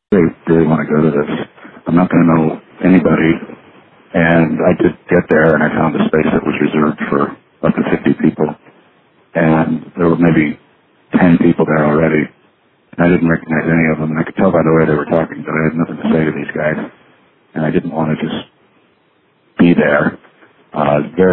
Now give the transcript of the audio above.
They really want to go to this. I'm not going to know anybody. And I did get there, and I found a space that was reserved for up to 50 people. And there were maybe 10 people there already. And I didn't recognize any of them. And I could tell by the way they were talking that I had nothing to say to these guys. And I didn't want to just be there. Very